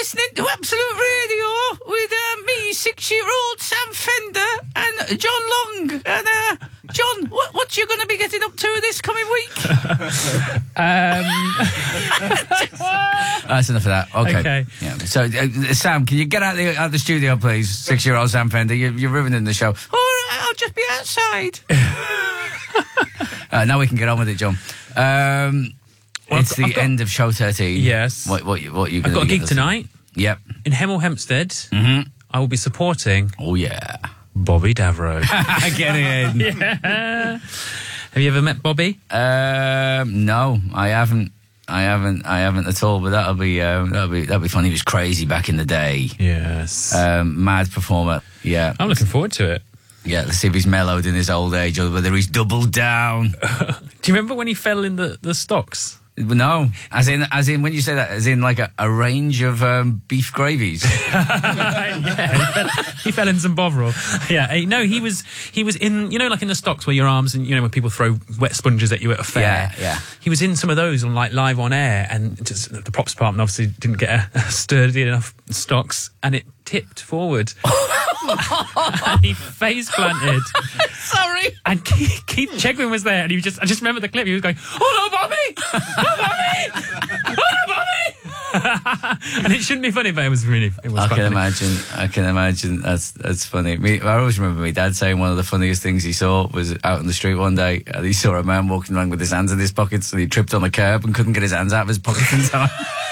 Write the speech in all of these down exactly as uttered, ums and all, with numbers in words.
listening to Absolute Radio with uh, me, six-year-old Sam Fender, and John Long. And uh, John, what what you going to be getting up to this coming week? um, That's enough of that. Okay. Okay. Yeah. So, uh, Sam, can you get out of the, out of the studio, please? Six-year-old Sam Fender, you, you're ruining the show. All right, I'll just be outside. uh, now we can get on with it, John. Um, Well, it's I've the got- I've got- end of show thirteen. Yes. What what, what you? I've got a gig tonight Yep. in Hemel Hempstead. Mm-hmm. I will be supporting Oh yeah. Bobby Davro. Get in. Yeah. Have you ever met Bobby? Um, no, I haven't. I haven't. I haven't at all. But that'll be um, that'll be that'll be fun. He was crazy back in the day. Yes. Um, mad performer. Yeah. I'm looking forward to it. Yeah. Let's see if he's mellowed in his old age or whether he's doubled down. Do you remember when he fell in the, the stocks? No, as in, as in, when you say that, as in like a, a range of um, beef gravies. Yeah, he fell, he fell in some Bovril. Yeah, eh, no, he was he was in, you know, like in the stocks where your arms and, you know, when people throw wet sponges at you at a fair. Yeah, yeah. He was in some of those on like live on air, and just, the props department obviously didn't get a, a sturdy enough stocks, and it tipped forward. And he face planted. Sorry. And Keith, Keith Chegwin was there, and he was just, I just remember the clip, he was going, "Oh no, Bobby! Oh, Bobby! Oh no, Bobby!" And it shouldn't be funny, but it was really, it was I quite can funny. imagine. I can imagine. That's that's funny. Me, I always remember my dad saying one of the funniest things he saw was out on the street one day, and he saw a man walking around with his hands in his pockets, and he tripped on a curb and couldn't get his hands out of his pockets in time.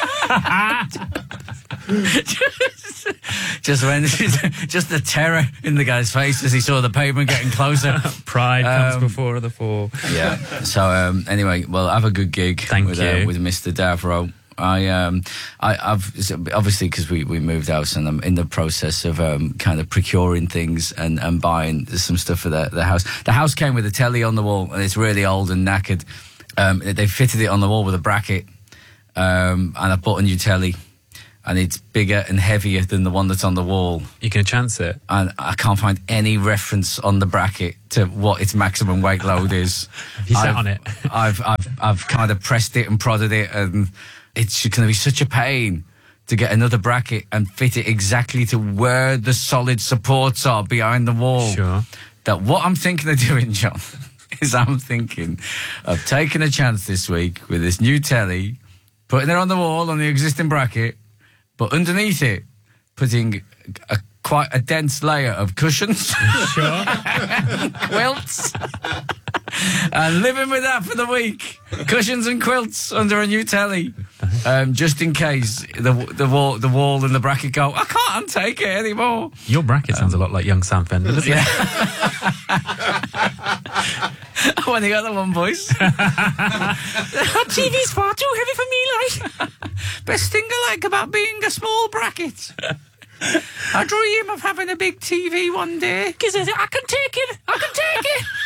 just, just when, just the terror in the guy's face as he saw the pavement getting closer. Pride comes Um, before the fall. Yeah. So um, anyway, well, have a good gig. Thank with, you. Uh, with Mister Davro. I um I, I've obviously because we, we moved house and I'm in the process of um kind of procuring things and, and buying some stuff for the the house. The house came with a telly on the wall and it's really old and knackered. Um, they fitted it on the wall with a bracket, um, and I bought a new telly, and it's bigger and heavier than the one that's on the wall. You can chance it. And I can't find any reference on the bracket to what its maximum weight load is. Have you sat I've, on it? I've I've I've kind of pressed it and prodded it, and it's going to be such a pain to get another bracket and fit it exactly to where the solid supports are behind the wall. Sure. That what I'm thinking of doing, John, is I'm thinking of taking a chance this week with this new telly, putting it on the wall on the existing bracket, but underneath it, putting a quite a dense layer of cushions, Sure. quilts, and living with that for the week. Cushions and quilts under a new telly, um, just in case the the wall the wall and the bracket go, I can't take it anymore. Your bracket sounds a lot like young Sam Fender, doesn't it? When you got the one voice. That T V's far too heavy for me, like. Best thing I like about being a small bracket. I dream of having a big T V one day. Because I can take it. I can take it.